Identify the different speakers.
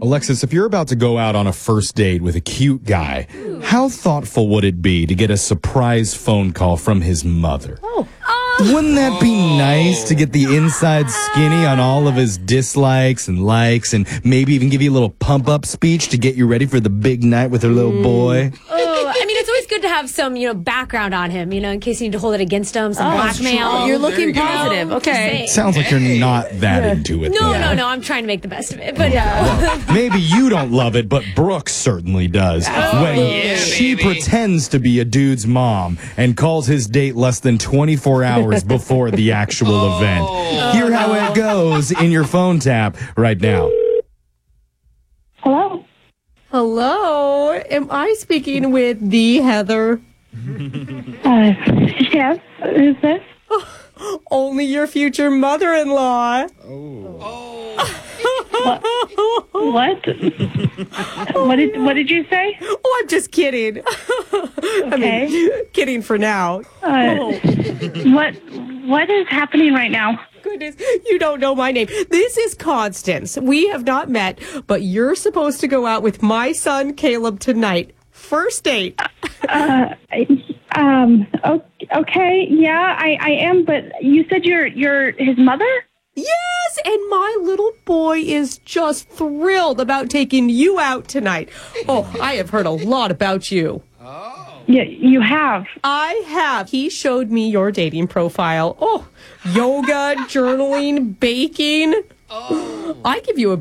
Speaker 1: Alexis, if you're about to go out on a first date with a cute guy, how thoughtful would it be to get a surprise phone call from his mother? Wouldn't that be nice to get the inside skinny on all of his dislikes and likes and maybe even give you a little pump-up speech to get you ready for the big night with her little boy?
Speaker 2: I mean, it's always good to have some, background on him, in case you need to hold it against him, some blackmail.
Speaker 3: You're looking positive. Okay.
Speaker 1: Sounds like you're not that into it.
Speaker 2: No, I'm trying to make the best of it. But
Speaker 1: Well, maybe you don't love it, but Brooke certainly does. When she pretends to be a dude's mom and calls his date less than 24 hours before the actual event. Hear how it goes in your phone tap right now.
Speaker 4: Hello.
Speaker 3: Hello. Am I speaking with the Heather?
Speaker 4: Yes. Who's this?
Speaker 3: Only your future mother-in-law.
Speaker 4: What? What did you say?
Speaker 3: Oh, I'm just kidding.
Speaker 4: Okay.
Speaker 3: Kidding for now.
Speaker 4: What is happening right now?
Speaker 3: Goodness, you don't know my name. This is Constance. We have not met, but you're supposed to go out with my son, Caleb, tonight. First date.
Speaker 4: Okay. Yeah, I am, but you said you're his mother?
Speaker 3: Yes, and my little boy is just thrilled about taking you out tonight. Oh, I have heard a lot about you.
Speaker 4: Yeah, you have.
Speaker 3: I have. He showed me your dating profile. Oh, yoga, journaling, baking. I give you a